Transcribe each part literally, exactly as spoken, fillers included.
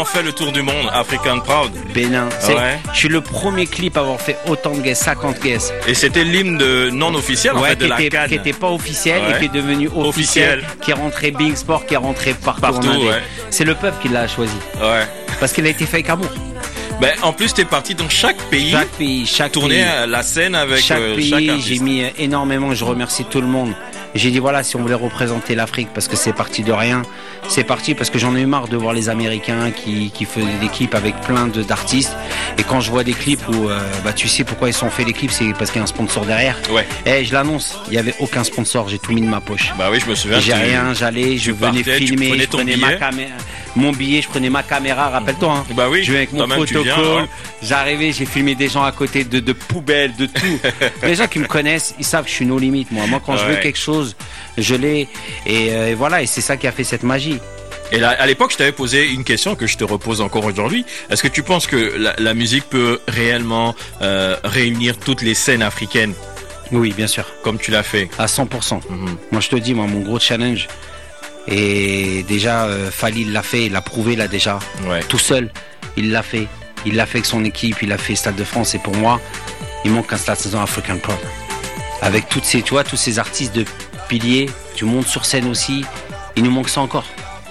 On fait le tour du monde, African Proud. Bénin. C'est, Ouais. Je suis le premier clip à avoir fait autant de guests, cinquante guests. Et c'était l'hymne de non officiel en Ouais, fait de qui, la était, CAN. qui était pas officiel Ouais. et qui est devenu officiel, Officiel. qui est rentré Bing Sport, qui est rentré partout. Partout, en Inde. ouais. C'est le peuple qui l'a choisi. Ouais. Parce qu'il a été fait avec amour. Ben, en plus, t'es parti dans chaque pays, Chaque pays, chaque tourner pays. à la scène avec Chaque euh, pays, chaque j'ai artiste. mis énormément, je remercie tout le monde. J'ai dit voilà, si on voulait représenter l'Afrique, parce que c'est parti de rien, c'est parti parce que j'en ai eu marre de voir les Américains qui, qui faisaient des clips avec plein de, d'artistes. Et quand je vois des clips où, euh, bah tu sais pourquoi ils sont fait les clips, c'est parce qu'il y a un sponsor derrière. Ouais. Et je l'annonce, il y avait aucun sponsor, j'ai tout mis de ma poche. Bah oui, je me souviens. J'ai tu- rien, j'allais, je tu venais partais, tu filmer, prenais je ton prenais billet. ma caméra, mon billet, je prenais ma caméra, rappelle-toi. Hein. Bah oui, Je venais avec mon toi-même, tu protocole, viens, ouais. j'arrivais, j'ai filmé des gens à côté de, de poubelles, de tout. Les gens qui me connaissent, ils savent que je suis no limite, moi. Moi, quand je veux Ouais. quelque chose, je l'ai. Et, euh, et voilà, et c'est ça qui a fait cette magie. Et là, à l'époque, je t'avais posé une question que je te repose encore aujourd'hui. Est-ce que tu penses que la, la musique peut réellement euh, réunir toutes les scènes africaines Oui, bien sûr, comme tu l'as fait? à cent pour cent. Mhm. Moi, je te dis, moi, mon gros challenge, et déjà, euh, Fali il l'a fait, il l'a prouvé là déjà. Ouais. Tout seul, il l'a fait. Il l'a fait avec son équipe, il l'a fait Stade de France. Et pour moi, il manque un Stade de saison African Proud. Avec toutes ces, tu vois, tous ces artistes de piliers, tu montes sur scène aussi, il nous manque ça encore.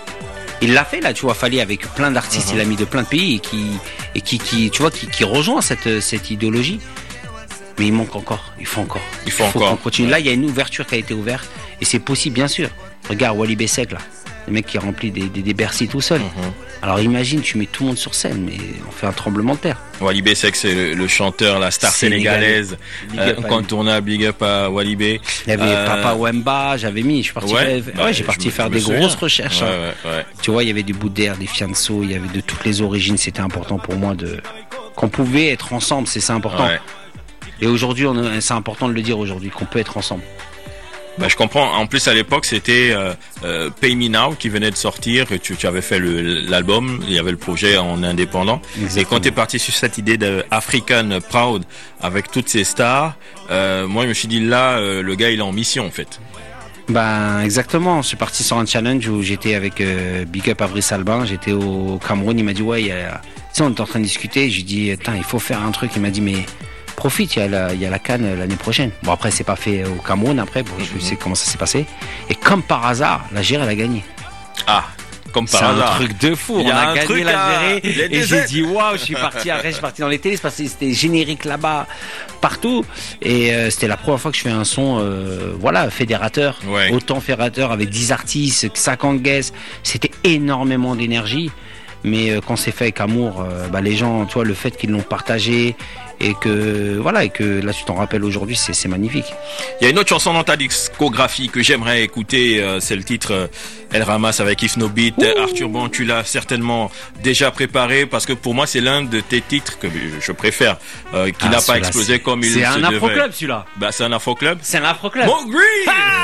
Il l'a fait là, tu vois, Fali avec plein d'artistes, Mhm. il a mis de plein de pays et qui, et qui, qui tu vois, qui, qui rejoint cette, cette idéologie. Mais il manque encore, il faut encore. Il faut encore. qu'on continue. Là, il y a une ouverture qui a été ouverte et c'est possible, bien sûr. Regarde Wally Bessek là, le mec qui remplit des, des, des Bercy tout seul. Mhm. Alors imagine, tu mets tout le monde sur scène, mais on fait un tremblement de terre. Wally B, c'est que c'est le, le chanteur, la star Sénégalais. sénégalaise, Big euh, up à lui. incontournable, big up à Wally B. Il y avait Euh, Papa Wemba, j'avais mis, je suis parti, ouais, faire, bah, ouais, j'ai je parti me- faire je me des souviens. grosses recherches. Ouais, hein. ouais, ouais. Tu vois, il y avait du Boudère, des Fianso, il y avait de toutes les origines. C'était important pour moi de qu'on pouvait être ensemble, c'est ça important. Ouais. Et aujourd'hui, on- c'est important de le dire aujourd'hui qu'on peut être ensemble. Bah, je comprends. En plus, à l'époque, c'était euh, euh, Pay Me Now qui venait de sortir. Tu, tu avais fait le, l'album, il y avait le projet en indépendant. Exactement. Et quand tu es parti sur cette idée de African Proud avec toutes ces stars, euh, moi, je me suis dit là, euh, le gars, il est en mission en fait. Ben exactement, je suis parti sur un challenge où j'étais avec euh, Big Up Avri Salbin, j'étais au Cameroun, il m'a dit ouais, il y a... tu sais, on était en train de discuter, je lui dis attends, il faut faire un truc, il m'a dit mais profite, il y a la, il y a la CAN l'année prochaine. Bon après c'est pas fait au Cameroun après, bon, je sais comment ça s'est passé. Et comme par hasard, l'Algérie elle a gagné. Ah, comme par C'est un hasard. truc de fou, Il y on a a, un gagné truc à- l'Algérie les et j'ai déserts. dit waouh, je suis parti après, je suis parti dans les télés, c'est parce que c'était générique là-bas, partout. Et euh, c'était la première fois que je fais un son, euh, voilà, fédérateur, Ouais. autant fédérateur avec dix artistes, cinquante guests. C'était énormément d'énergie. Mais euh, quand c'est fait avec amour, euh, bah, les gens, tu vois, le fait qu'ils l'ont partagé et que voilà, et que là tu t'en rappelles aujourd'hui, c'est, c'est magnifique. Il y a une autre chanson dans ta discographie que j'aimerais écouter, euh, c'est le titre euh, Elle ramasse avec If No Beat. Euh, Arthur, bon, tu l'as certainement déjà préparé parce que pour moi c'est l'un de tes titres que je préfère, euh, qui Ah, n'a pas celui-là, explosé c'est- comme il C'est se un devait. afro-club celui-là. Bah, c'est un afro club. C'est un afro-club. Mo Green.